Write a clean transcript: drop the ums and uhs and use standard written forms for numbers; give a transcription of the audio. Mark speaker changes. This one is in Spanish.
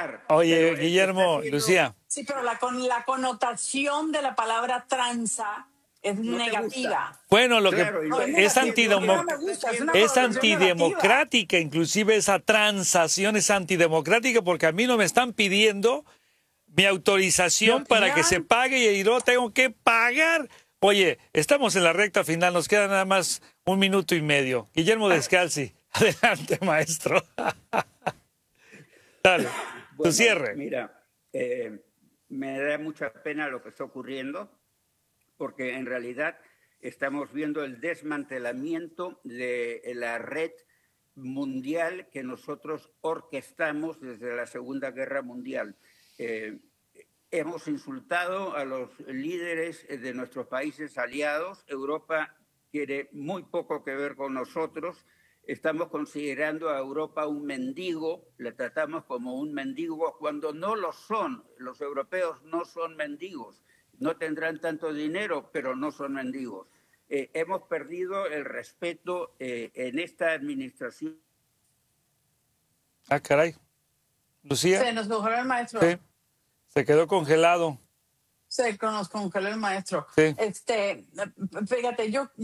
Speaker 1: transitar.
Speaker 2: Oye, Guillermo, Lucía.
Speaker 3: Sí, pero la connotación de la palabra tranza es
Speaker 1: no
Speaker 3: negativa.
Speaker 2: Bueno, lo
Speaker 1: Claro,
Speaker 2: que
Speaker 3: No, es
Speaker 2: es,
Speaker 3: negativa. A mí no me gusta, es una
Speaker 2: es
Speaker 3: connotación
Speaker 2: antidemocrática, inclusive esa transacción es antidemocrática porque a mí no me están pidiendo mi autorización para que se pague y no tengo que pagar. Oye, estamos en la recta final, nos queda nada más 1 minuto y medio. Guillermo Descalzi, adelante, maestro. Dale, tu
Speaker 1: Bueno,
Speaker 2: cierre.
Speaker 1: mira, me da mucha pena lo que está ocurriendo, porque en realidad estamos viendo el desmantelamiento de la red mundial que nosotros orquestamos desde la Segunda Guerra Mundial. Hemos insultado a los líderes de nuestros países aliados. Europa quiere muy poco que ver con nosotros. Estamos considerando a Europa un mendigo, le tratamos como un mendigo cuando no lo son. Los europeos no son mendigos, no tendrán tanto dinero, pero no son mendigos. Hemos perdido el respeto en esta administración.
Speaker 2: Ah, caray. Lucía.
Speaker 3: Se nos congeló el maestro.
Speaker 2: Sí. Se quedó congelado.
Speaker 3: Se nos congeló el maestro.
Speaker 2: Sí.
Speaker 3: Fíjate, yo